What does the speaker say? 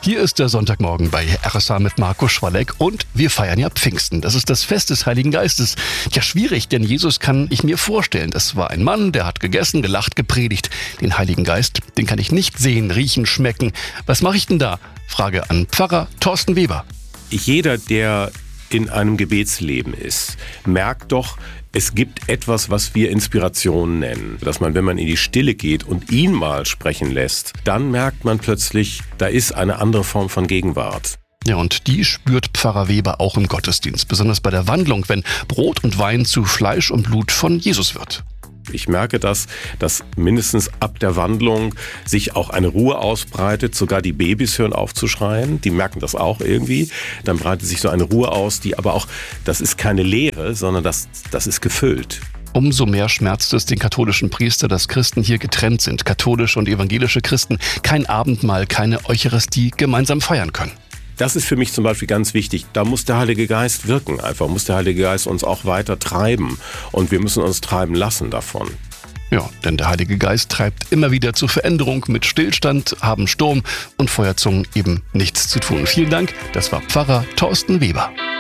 Hier ist der Sonntagmorgen bei RSA mit Marco Schwalek und wir feiern ja Pfingsten. Das ist das Fest des Heiligen Geistes. Ja, schwierig, denn Jesus kann ich mir vorstellen. Das war ein Mann, der hat gegessen, gelacht, gepredigt. Den Heiligen Geist, den kann ich nicht sehen, riechen, schmecken. Was mache ich denn da? Frage an Pfarrer Thorsten Weber. Jeder, der in einem Gebetsleben ist, merkt doch, es gibt etwas, was wir Inspiration nennen. Dass man, wenn man in die Stille geht und ihn mal sprechen lässt, dann merkt man plötzlich, da ist eine andere Form von Gegenwart. Ja, und die spürt Pfarrer Weber auch im Gottesdienst, besonders bei der Wandlung, wenn Brot und Wein zu Fleisch und Blut von Jesus wird. Ich merke dass mindestens ab der Wandlung sich auch eine Ruhe ausbreitet. Sogar die Babys hören auf zu schreien. Die merken das auch irgendwie. Dann breitet sich so eine Ruhe aus, die aber auch, das ist keine Leere, sondern das ist gefüllt. Umso mehr schmerzt es den katholischen Priester, dass Christen hier getrennt sind. Katholische und evangelische Christen kein Abendmahl, keine Eucharistie gemeinsam feiern können. Das ist für mich zum Beispiel ganz wichtig. Da muss der Heilige Geist wirken. Einfach muss der Heilige Geist uns auch weiter treiben. Und wir müssen uns treiben lassen davon. Ja, denn der Heilige Geist treibt immer wieder zur Veränderung. Mit Stillstand haben Sturm und Feuerzungen eben nichts zu tun. Vielen Dank, das war Pfarrer Thorsten Weber.